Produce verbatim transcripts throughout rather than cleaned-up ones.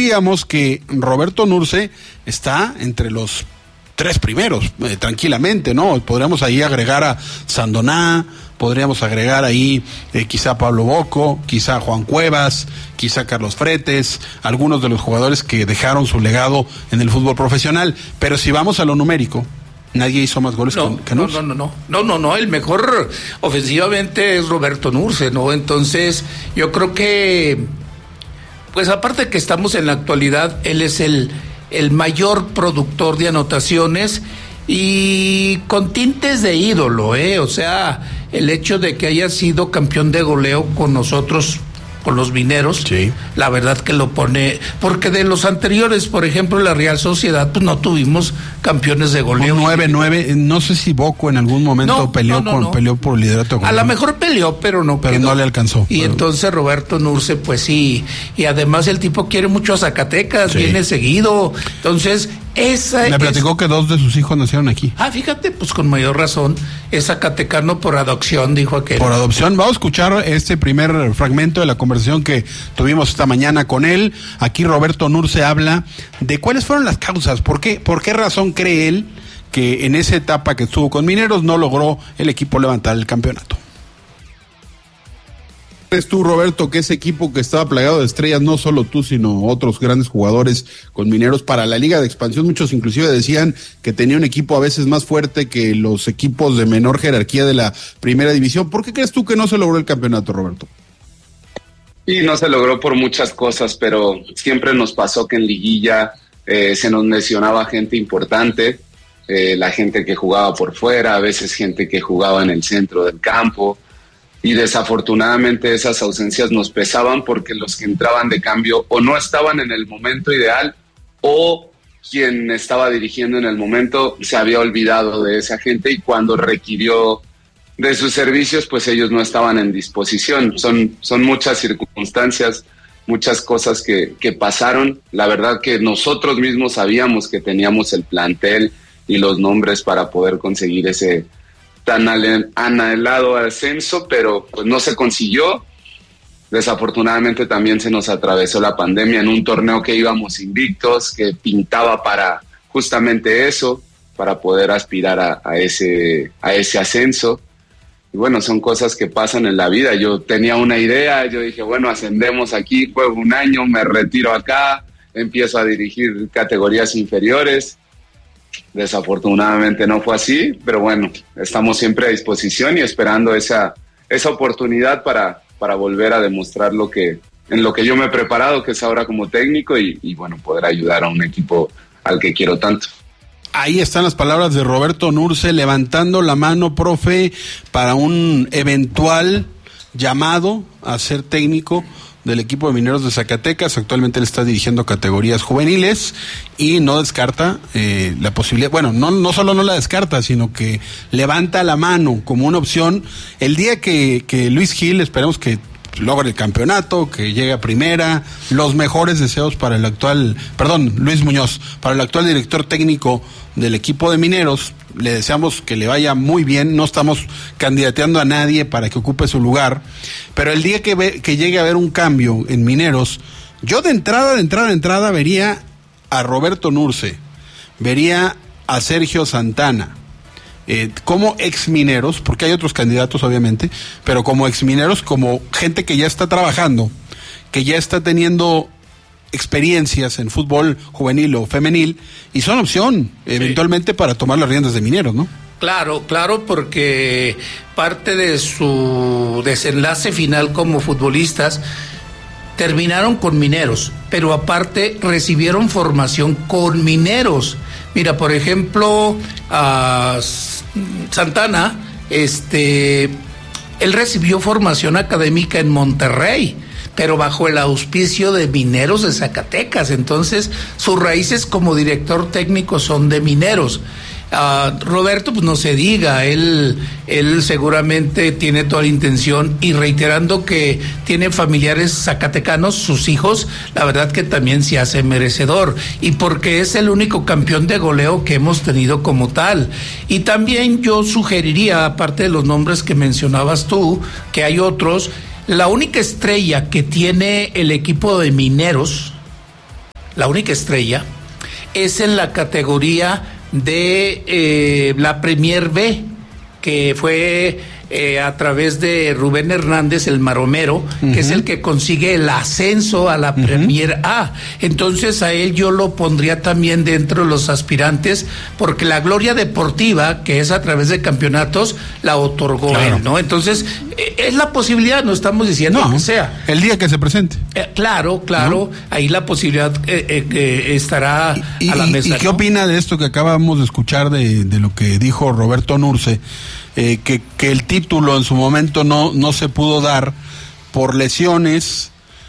diríamos que Roberto Nurce está entre los tres primeros, eh, tranquilamente, ¿no? Podríamos ahí agregar a Sandoná, podríamos agregar ahí eh, quizá Pablo Bocco, quizá Juan Cuevas, quizá Carlos Fretes, algunos de los jugadores que dejaron su legado en el fútbol profesional. Pero si vamos a lo numérico, nadie hizo más goles no, que Nurce. No, no, no, no, no, no, el mejor ofensivamente es Roberto Nurce, ¿no? Entonces, yo creo que, pues aparte que estamos en la actualidad, él es el, el mayor productor de anotaciones y con tintes de ídolo, ¿eh? O sea, el hecho de que haya sido campeón de goleo con nosotros, con los mineros, sí, la verdad que lo pone, porque de los anteriores, por ejemplo, la Real Sociedad, pues no tuvimos campeones de goleo. nueve nueve, no sé si Bocco en algún momento no, peleó no, no, con no. peleó por liderato. A lo mejor peleó, pero no pero quedó. no le alcanzó. Y pero... entonces Roberto Nurce, pues sí, y además el tipo quiere mucho a Zacatecas, sí, viene seguido, entonces esa me platicó es... que dos de sus hijos nacieron aquí. Ah, fíjate, pues con mayor razón, es zacatecano por adopción, dijo aquel. Por adopción. Vamos a escuchar este primer fragmento de la conversación que tuvimos esta mañana con él. Aquí Roberto Nurce habla de cuáles fueron las causas, por qué, por qué razón cree él que en esa etapa que estuvo con Mineros no logró el equipo levantar el campeonato. ¿Crees tú, Roberto, que ese equipo que estaba plagado de estrellas, no solo tú, sino otros grandes jugadores con Mineros para la Liga de Expansión, muchos inclusive decían que tenía un equipo a veces más fuerte que los equipos de menor jerarquía de la primera división? ¿Por qué crees tú que no se logró el campeonato, Roberto? Y no se logró por muchas cosas, pero siempre nos pasó que en liguilla eh, se nos lesionaba gente importante, eh, la gente que jugaba por fuera, a veces gente que jugaba en el centro del campo, y desafortunadamente esas ausencias nos pesaban porque los que entraban de cambio o no estaban en el momento ideal o quien estaba dirigiendo en el momento se había olvidado de esa gente y cuando requirió de sus servicios, pues ellos no estaban en disposición. Son, son muchas circunstancias, muchas cosas que, que pasaron. La verdad que nosotros mismos sabíamos que teníamos el plantel y los nombres para poder conseguir ese tan anhelado ascenso, pero pues no se consiguió. Desafortunadamente también se nos atravesó la pandemia en un torneo que íbamos invictos, que pintaba para justamente eso, para poder aspirar a, a ese, a ese ascenso. Y bueno, son cosas que pasan en la vida. Yo tenía una idea, yo dije, bueno, ascendemos aquí, juego un año, me retiro acá, empiezo a dirigir categorías inferiores. Desafortunadamente no fue así, pero bueno, estamos siempre a disposición y esperando esa, esa oportunidad para, para volver a demostrar lo que, en lo que yo me he preparado, que es ahora como técnico y, y bueno, poder ayudar a un equipo al que quiero tanto. Ahí están las palabras de Roberto Nurce levantando la mano, profe, para un eventual llamado a ser técnico del equipo de Mineros de Zacatecas. Actualmente él está dirigiendo categorías juveniles y no descarta eh, la posibilidad, bueno, no, no solo no la descarta, sino que levanta la mano como una opción. El día que, que Luis Gil, esperemos que logre el campeonato, que llegue a primera, los mejores deseos para el actual, perdón, Luis Muñoz, para el actual director técnico del equipo de Mineros. Le deseamos que le vaya muy bien, no estamos candidateando a nadie para que ocupe su lugar, pero el día que, ve, que llegue a haber un cambio en Mineros, yo de entrada, de entrada, de entrada vería a Roberto Nurce, vería a Sergio Santana, eh, como ex Mineros, porque hay otros candidatos obviamente, pero como ex Mineros, como gente que ya está trabajando, que ya está teniendo experiencias en fútbol juvenil o femenil y son opción eventualmente sí. para tomar las riendas de Mineros, ¿no? Claro, claro, porque parte de su desenlace final como futbolistas terminaron con Mineros, pero aparte recibieron formación con Mineros. Mira, por ejemplo, a Santana, este, él recibió formación académica en Monterrey, pero bajo el auspicio de Mineros de Zacatecas. Entonces, sus raíces como director técnico son de Mineros. Uh, Roberto, pues no se diga, él, él seguramente tiene toda la intención, y reiterando que tiene familiares zacatecanos, sus hijos, la verdad que también se hace merecedor, y porque es el único campeón de goleo que hemos tenido como tal. Y también yo sugeriría, aparte de los nombres que mencionabas tú, que hay otros. La única estrella que tiene el equipo de Mineros la única estrella, es en la categoría de eh, la Premier B, que fue eh, a través de Rubén Hernández, el maromero, uh-huh. que es el que consigue el ascenso a la uh-huh. Premier A. Entonces a él yo lo pondría también dentro de los aspirantes, porque la gloria deportiva, que es a través de campeonatos, la otorgó claro. él, ¿no? Entonces, eh, es la posibilidad, no estamos diciendo no, que sea. El día que se presente. Eh, claro, claro, ¿no? Ahí la posibilidad eh, eh, eh, estará y, a la y, mesa. ¿Y qué ¿no? opina de esto que acabamos de escuchar de, de lo que dijo Roberto Nurce? Eh, que, que el título en su momento no, no se pudo dar por lesiones,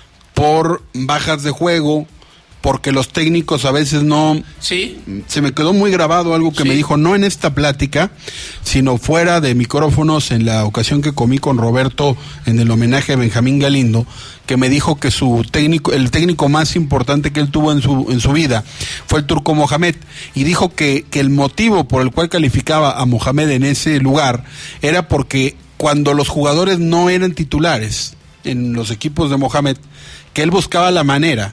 por bajas de juego, porque los técnicos a veces no... Sí. Se me quedó muy grabado algo que sí. me dijo, no en esta plática, sino fuera de micrófonos en la ocasión que comí con Roberto en el homenaje a Benjamín Galindo, que me dijo que su técnico, el técnico más importante que él tuvo en su en su vida fue el Turco Mohamed, y dijo que, que el motivo por el cual calificaba a Mohamed en ese lugar era porque cuando los jugadores no eran titulares en los equipos de Mohamed, que él buscaba la manera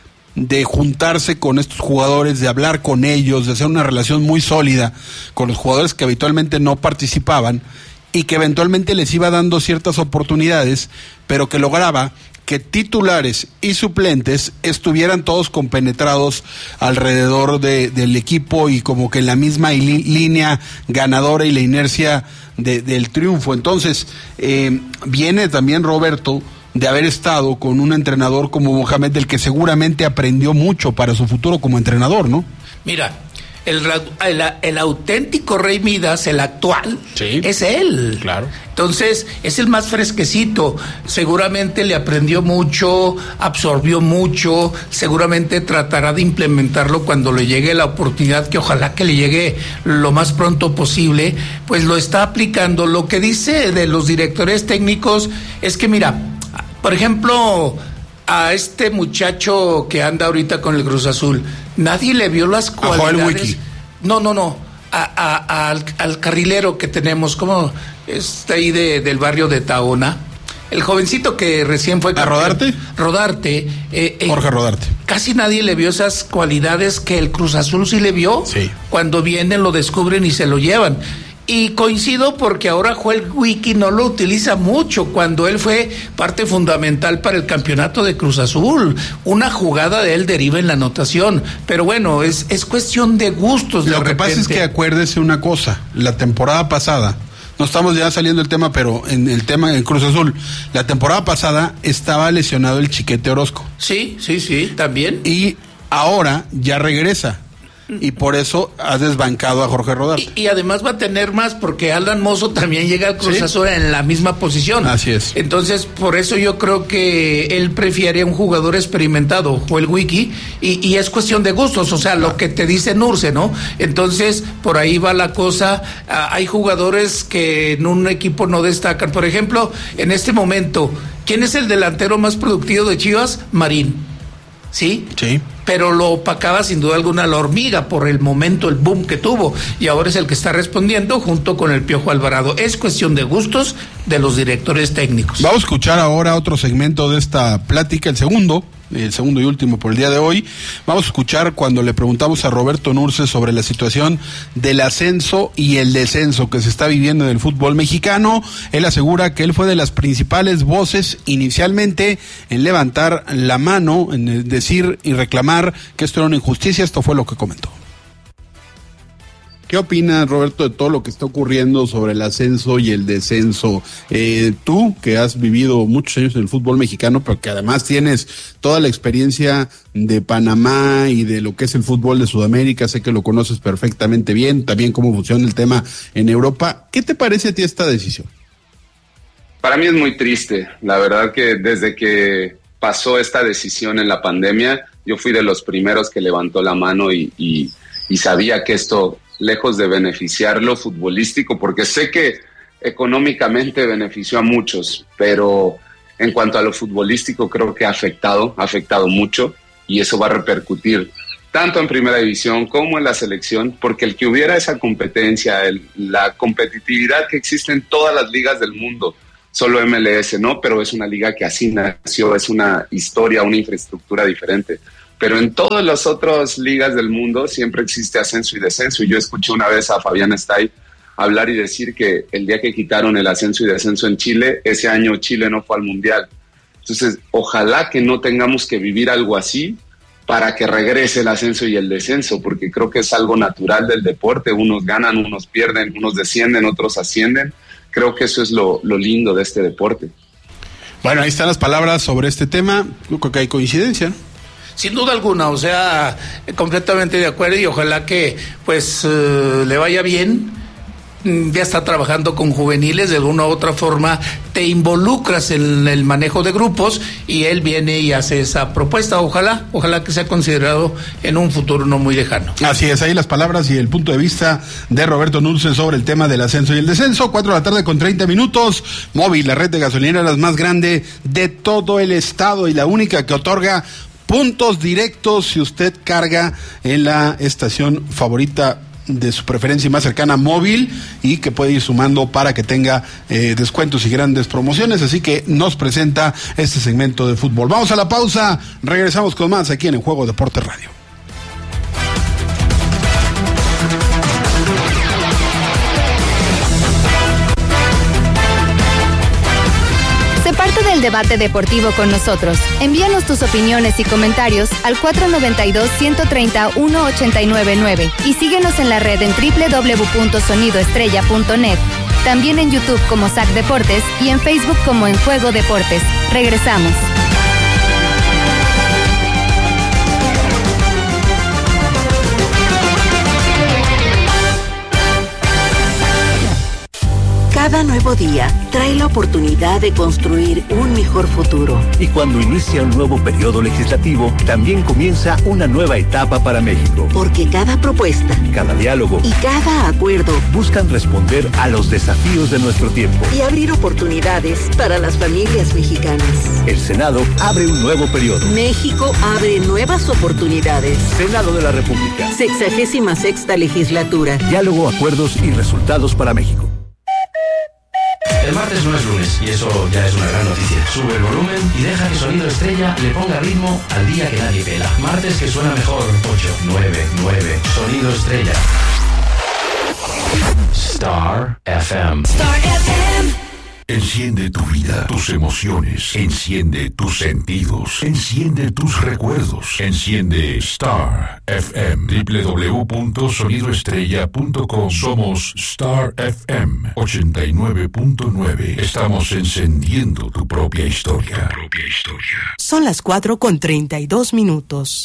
de juntarse con estos jugadores, de hablar con ellos, de hacer una relación muy sólida con los jugadores que habitualmente no participaban y que eventualmente les iba dando ciertas oportunidades, pero que lograba que titulares y suplentes estuvieran todos compenetrados alrededor de, del equipo y como que en la misma li- línea ganadora y la inercia de, del triunfo. Entonces, eh, viene también Roberto de haber estado con un entrenador como Mohamed, del que seguramente aprendió mucho para su futuro como entrenador, ¿no? Mira, el, el, el auténtico Rey Midas, el actual, sí, es él. Claro. Entonces, es el más fresquecito. Seguramente le aprendió mucho, absorbió mucho, seguramente tratará de implementarlo cuando le llegue la oportunidad, que ojalá que le llegue lo más pronto posible, pues lo está aplicando. Lo que dice de los directores técnicos es que, mira, por ejemplo, a este muchacho que anda ahorita con el Cruz Azul, nadie le vio las cualidades. A Joel Wiki. No, no, no. A, a, a, al, al carrilero que tenemos, ¿cómo está ahí de, del barrio de Tahona? El jovencito que recién fue... ¿A Rodarte? Rodarte. Eh, eh, Jorge Rodarte. Casi nadie le vio esas cualidades que el Cruz Azul sí le vio. Sí. Cuando vienen, lo descubren y se lo llevan. Y coincido porque ahora Joel Wiki no lo utiliza mucho, cuando él fue parte fundamental para el campeonato de Cruz Azul. Una jugada de él deriva en la anotación. Pero bueno, es, es cuestión de gustos. Lo de que repente. pasa es que acuérdese una cosa, la temporada pasada, no estamos ya saliendo del tema, pero en el tema en Cruz Azul, la temporada pasada estaba lesionado el Chiquete Orozco. Sí, sí, sí, también. Y ahora ya regresa. Y por eso has desbancado a Jorge Rodarte. Y, y además va a tener más, porque Alan Mozo también llega al Cruz ¿Sí? Azul en la misma posición. Así es. Entonces, por eso yo creo que él prefiere a un jugador experimentado, Joel Wiki, y, y es cuestión de gustos, o sea, claro. Lo que te dice Nurce, ¿no? Entonces, por ahí va la cosa. Ah, hay jugadores que en un equipo no destacan. Por ejemplo, en este momento, ¿quién es el delantero más productivo de Chivas? Marín. ¿Sí? Sí. Pero lo opacaba sin duda alguna la Hormiga por el momento, el boom que tuvo, y ahora es el que está respondiendo junto con el Piojo Alvarado. Es cuestión de gustos de los directores técnicos. Vamos a escuchar ahora otro segmento de esta plática, el segundo, el segundo y último por el día de hoy. Vamos a escuchar cuando le preguntamos a Roberto Nurce sobre la situación del ascenso y el descenso que se está viviendo en el fútbol mexicano. Él asegura que él fue de las principales voces inicialmente en levantar la mano, en decir y reclamar que esto era una injusticia. Esto fue lo que comentó. ¿Qué opinas, Roberto, de todo lo que está ocurriendo sobre el ascenso y el descenso? Eh, tú, que has vivido muchos años en el fútbol mexicano, pero que además tienes toda la experiencia de Panamá y de lo que es el fútbol de Sudamérica, sé que lo conoces perfectamente bien, también cómo funciona el tema en Europa. ¿Qué te parece a ti esta decisión? Para mí es muy triste. La verdad que desde que pasó esta decisión en la pandemia, yo fui de los primeros que levantó la mano y, y, y sabía que esto, lejos de beneficiar lo futbolístico, porque sé que económicamente benefició a muchos, pero en cuanto a lo futbolístico creo que ha afectado, ha afectado mucho, y eso va a repercutir tanto en primera división como en la selección, porque el que hubiera esa competencia, el, la competitividad que existe en todas las ligas del mundo, solo M L S, ¿no? Pero es una liga que así nació, es una historia, una infraestructura diferente. pero en todas las otras ligas del mundo siempre existe ascenso y descenso. Y yo escuché una vez a Fabián Stay hablar y decir que el día que quitaron el ascenso y descenso en Chile, ese año Chile no fue al Mundial. Entonces, ojalá que no tengamos que vivir algo así para que regrese el ascenso y el descenso, porque creo que es algo natural del deporte. Unos ganan, unos pierden, unos descienden, otros ascienden. Creo que eso es lo, lo lindo de este deporte. Bueno, ahí están las palabras sobre este tema. Yo creo que hay coincidencia, ¿no? Sin duda alguna, o sea, completamente de acuerdo, y ojalá que pues uh, le vaya bien. Ya está trabajando con juveniles, de alguna u otra forma te involucras en el manejo de grupos y él viene y hace esa propuesta. Ojalá, ojalá que sea considerado en un futuro no muy lejano. Así es, ahí las palabras y el punto de vista de Roberto Nurce sobre el tema del ascenso y el descenso. Cuatro de la tarde con treinta minutos. Móvil, la red de gasolineras más grande de todo el estado y la única que otorga puntos directos si usted carga en la estación favorita de su preferencia y más cercana, Móvil, y que puede ir sumando para que tenga eh, descuentos y grandes promociones. Así que nos presenta este segmento de fútbol. Vamos a la pausa, regresamos con más aquí en el Juego Deportes Radio. Parte del debate deportivo con nosotros. Envíanos tus opiniones y comentarios al cuatro nueve dos, uno tres cero, uno ocho nueve nueve y síguenos en la red en doble u doble u doble u punto sonido estrella punto net. También en YouTube como S A C Deportes y en Facebook como En Juego Deportes. Regresamos. Cada nuevo día trae la oportunidad de construir un mejor futuro. Y cuando inicia un nuevo periodo legislativo, también comienza una nueva etapa para México. Porque cada propuesta, cada diálogo y cada acuerdo buscan responder a los desafíos de nuestro tiempo y abrir oportunidades para las familias mexicanas. El Senado abre un nuevo periodo. México abre nuevas oportunidades. Senado de la República. Sexagésima sexta legislatura. Diálogo, acuerdos y resultados para México. El martes no es lunes y eso ya es una gran noticia. Sube el volumen y deja que Sonido Estrella le ponga ritmo al día que nadie pela. Martes que suena mejor. ocho, nueve, nueve. Sonido Estrella. Star F M. Star F M. Enciende tu vida, tus emociones, enciende tus sentidos, enciende tus recuerdos, enciende Star F M, doble u doble u doble u punto sonido estrella punto com. Somos Star F M ochenta y nueve punto nueve. Estamos encendiendo tu propia historia. Tu propia historia. Son las cuatro con treinta y dos minutos.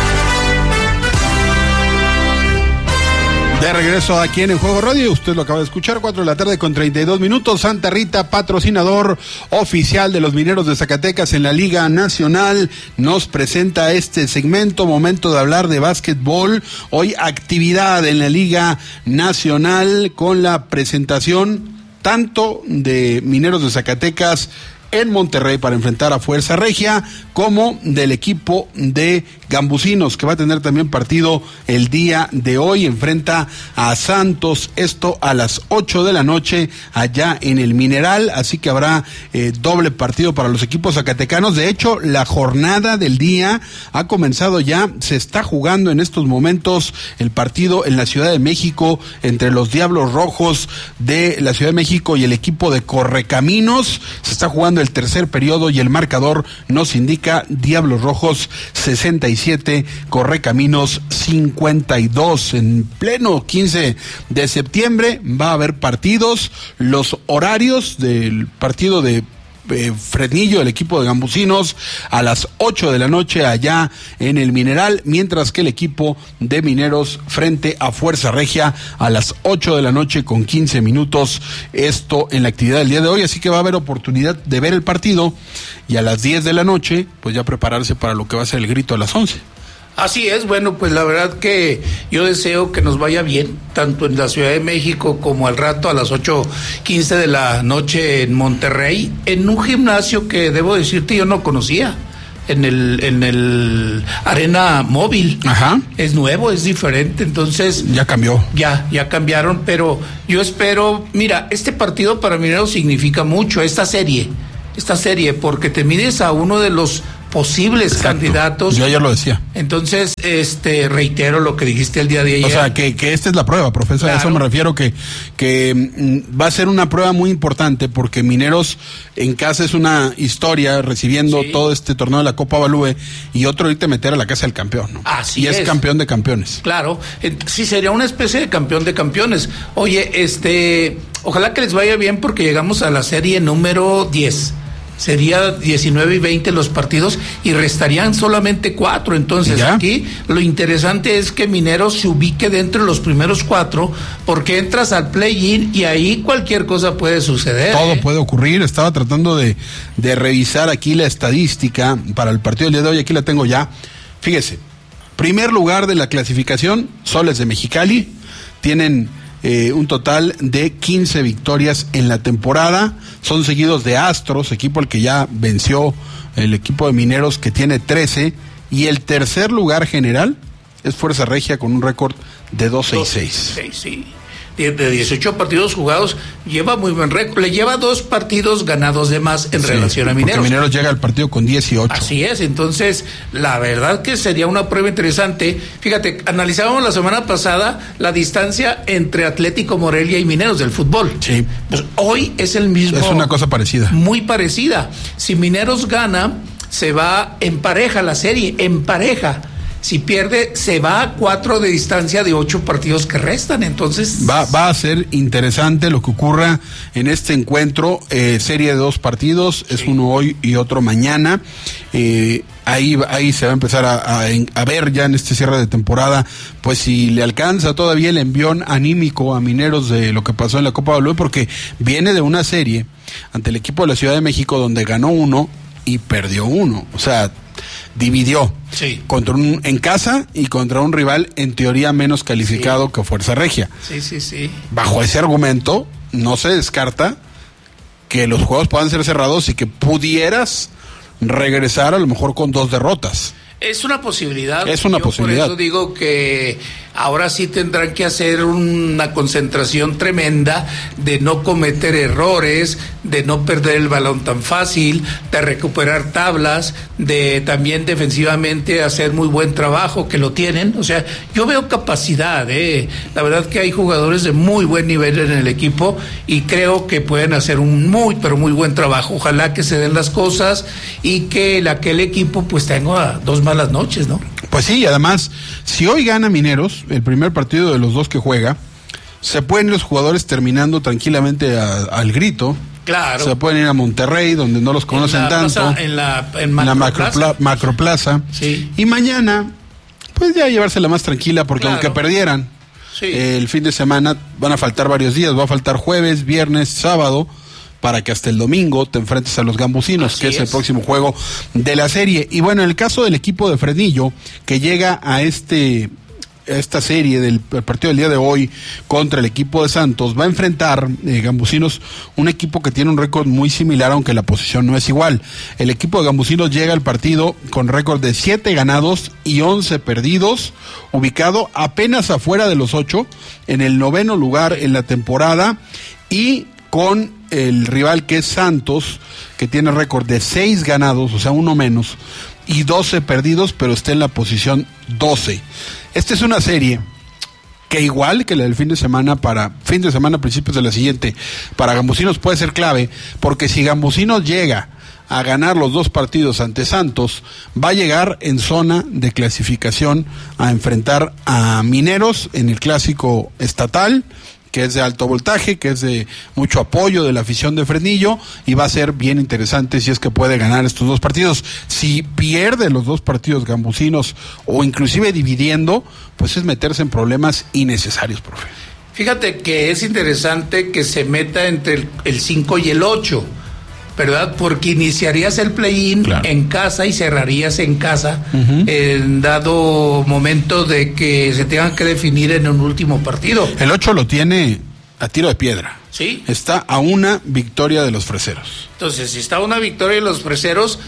De regreso aquí en El Juego Radio, usted lo acaba de escuchar, cuatro de la tarde con treinta y dos minutos. Santa Rita, patrocinador oficial de los Mineros de Zacatecas en la Liga Nacional, nos presenta este segmento, momento de hablar de básquetbol. Hoy actividad en la Liga Nacional con la presentación tanto de Mineros de Zacatecas en Monterrey para enfrentar a Fuerza Regia, como del equipo de Gambusinos, que va a tener también partido el día de hoy, enfrenta a Santos, esto a las ocho de la noche allá en el Mineral, así que habrá eh, doble partido para los equipos zacatecanos. De hecho, la jornada del día ha comenzado ya, se está jugando en estos momentos el partido en la Ciudad de México entre los Diablos Rojos de la Ciudad de México y el equipo de Correcaminos. Se está jugando el tercer periodo y el marcador nos indica Diablos Rojos sesenta y siete, Correcaminos cincuenta y dos. En pleno quince de septiembre va a haber partidos. Los horarios del partido de Eh, Fresnillo, el equipo de Gambusinos, a las ocho de la noche allá en el Mineral, mientras que el equipo de Mineros frente a Fuerza Regia a las ocho de la noche con quince minutos, esto en la actividad del día de hoy, así que va a haber oportunidad de ver el partido y a las diez de la noche pues ya prepararse para lo que va a ser el grito a las once. Así es, bueno, pues la verdad que yo deseo que nos vaya bien, tanto en la Ciudad de México como al rato a las ocho quince de la noche en Monterrey, en un gimnasio que debo decirte yo no conocía, en el en el Arena Móvil. Ajá. Es nuevo, es diferente, entonces... Ya cambió. Ya, ya cambiaron, pero yo espero, mira, este partido para Mineros significa mucho, esta serie, esta serie, porque te mides a uno de los posibles Exacto. candidatos. Yo ayer lo decía. Entonces, este, reitero lo que dijiste el día de ayer. O sea, que, que esta es la prueba, profesor. Claro. A eso me refiero, que, que mm, va a ser una prueba muy importante, porque Mineros en casa es una historia, recibiendo sí. todo este torneo de la Copa Balúe, y otro ahorita meter a la casa del campeón, ¿no? Así y es. es campeón de campeones. Claro, sí, sería una especie de campeón de campeones. Oye, este, ojalá que les vaya bien, porque llegamos a la serie número diez. Sería diecinueve y veinte los partidos y restarían solamente cuatro. Entonces ¿Ya? aquí lo interesante es que Mineros se ubique dentro de los primeros cuatro, porque entras al play-in y ahí cualquier cosa puede suceder. Todo ¿eh? puede ocurrir. Estaba tratando de, de revisar aquí la estadística para el partido del día de hoy. Aquí la tengo ya. Fíjese, primer lugar de la clasificación, Soles de Mexicali. Tienen Eh, un total de quince victorias en la temporada. Son seguidos de Astros, equipo al que ya venció el equipo de Mineros, que tiene trece, y el tercer lugar general es Fuerza Regia con un récord de doce y seis. Sí. De dieciocho partidos jugados, lleva muy buen récord. Le lleva dos partidos ganados de más en sí, relación a Mineros. Porque Mineros llega al partido con dieciocho. Así es, entonces, la verdad que sería una prueba interesante. Fíjate, analizábamos la semana pasada la distancia entre Atlético Morelia y Mineros del fútbol. Sí. Pues hoy es el mismo. Es una cosa parecida. Muy parecida. Si Mineros gana, se va en pareja la serie, en pareja. Si pierde, se va a cuatro de distancia de ocho partidos que restan. Entonces va, va a ser interesante lo que ocurra en este encuentro. Eh, serie de dos partidos, sí. Es uno hoy y otro mañana. Eh, ahí, ahí se va a empezar a, a, a ver ya en este cierre de temporada, pues si le alcanza todavía el envión anímico a Mineros de lo que pasó en la Copa Balúe, porque viene de una serie ante el equipo de la Ciudad de México donde ganó uno y perdió uno. O sea, dividió sí. contra un, en casa y contra un rival en teoría menos calificado sí. que Fuerza Regia. Sí, sí, sí. Bajo ese argumento, no se descarta que los juegos puedan ser cerrados y que pudieras regresar a lo mejor con dos derrotas. Es una posibilidad. Es una Yo posibilidad. Por eso digo que ahora sí tendrán que hacer una concentración tremenda de no cometer errores, de no perder el balón tan fácil, de recuperar tablas, de también defensivamente hacer muy buen trabajo, que lo tienen. O sea, yo veo capacidad, eh. La verdad que hay jugadores de muy buen nivel en el equipo y creo que pueden hacer un muy, pero muy buen trabajo. Ojalá que se den las cosas y que el, aquel equipo pues tenga dos malas noches, ¿no? Pues sí, además, si hoy gana Mineros, el primer partido de los dos que juega, se pueden ir los jugadores terminando tranquilamente a, al grito. Claro. Se pueden ir a Monterrey, donde no los conocen en tanto. Plaza, en la, en en la macroplaza. macroplaza. Sí. Y mañana, pues ya llevársela más tranquila, porque claro. aunque perdieran sí. eh, el fin de semana, van a faltar varios días. Va a faltar jueves, viernes, sábado, para que hasta el domingo te enfrentes a los Gambusinos, Así que es, es el próximo juego de la serie. Y bueno, en el caso del equipo de Fresnillo, que llega a este a esta serie del partido del día de hoy contra el equipo de Santos, va a enfrentar eh, Gambusinos, un equipo que tiene un récord muy similar, aunque la posición no es igual. El equipo de Gambusinos llega al partido con récord de siete ganados y once perdidos, ubicado apenas afuera de los ocho, en el noveno lugar en la temporada, y con el rival que es Santos, que tiene récord de seis ganados, o sea, uno menos, y doce perdidos, pero está en la posición doce. Esta es una serie que, igual que la del fin de semana, para fin de semana, principios de la siguiente, para Gambusinos puede ser clave, porque si Gambusinos llega a ganar los dos partidos ante Santos, va a llegar en zona de clasificación a enfrentar a Mineros en el clásico estatal, que es de alto voltaje, que es de mucho apoyo de la afición de Fresnillo, y va a ser bien interesante si es que puede ganar estos dos partidos. Si pierde los dos partidos Gambusinos, o inclusive dividiendo, pues es meterse en problemas innecesarios, profe. Fíjate que es interesante que se meta entre el cinco y el ocho, ¿verdad? Porque iniciarías el play-in claro. en casa y cerrarías en casa uh-huh. en dado momento de que se tengan que definir en un último partido. El ocho lo tiene a tiro de piedra. Sí. Está a una victoria de los Freseros. Entonces, si está a una victoria de los Freseros,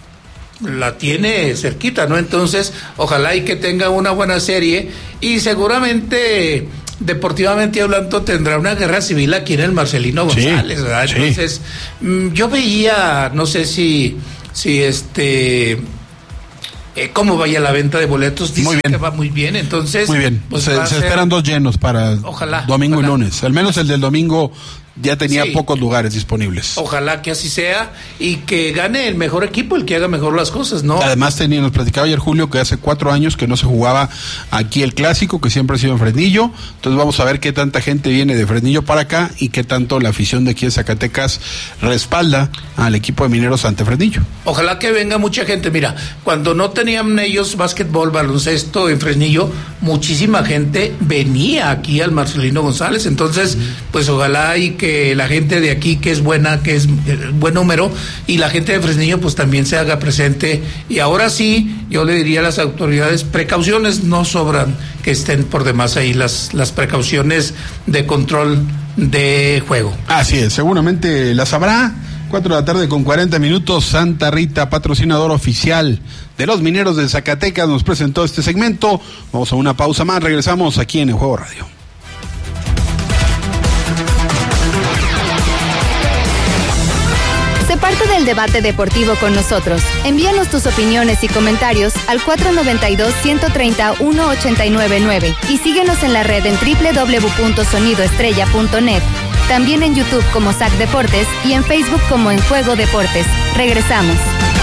la tiene cerquita, ¿no? Entonces, ojalá y que tenga una buena serie y seguramente, deportivamente hablando, tendrá una guerra civil aquí en el Marcelino González, sí, ¿verdad? Sí. Entonces, yo veía, no sé si, si este eh, cómo vaya la venta de boletos, dicen que va muy bien, entonces... Muy bien, pues se, se ser... esperan dos llenos para ojalá, domingo ojalá. y lunes, al menos el del domingo ya tenía sí. pocos lugares disponibles. Ojalá que así sea y que gane el mejor equipo, el que haga mejor las cosas, ¿no? Además tenía, nos platicaba ayer Julio que hace cuatro años que no se jugaba aquí el clásico, que siempre ha sido en Fresnillo, entonces vamos a ver qué tanta gente viene de Fresnillo para acá y qué tanto la afición de aquí de Zacatecas respalda al equipo de Mineros ante Fresnillo. Ojalá que venga mucha gente. Mira, cuando no tenían ellos básquetbol, baloncesto en Fresnillo, muchísima gente venía aquí al Marcelino González, entonces pues ojalá y que la gente de aquí, que es buena, que es eh, buen número, y la gente de Fresnillo pues también se haga presente. Y ahora sí, yo le diría a las autoridades, precauciones no sobran, que estén por demás ahí las, las precauciones de control de juego. Así es, seguramente las habrá. Cuatro de la tarde con cuarenta minutos, Santa Rita, patrocinador oficial de los Mineros de Zacatecas, nos presentó este segmento. Vamos a una pausa más, regresamos aquí en El Juego Radio. Sé parte del debate deportivo con nosotros. Envíanos tus opiniones y comentarios al cuatro noventa y dos, ciento treinta, uno ochenta y nueve nueve y síguenos en la red en doble u doble u doble u punto sonido estrella punto net. También en YouTube como S A C Deportes y en Facebook como En Juego Deportes. Regresamos.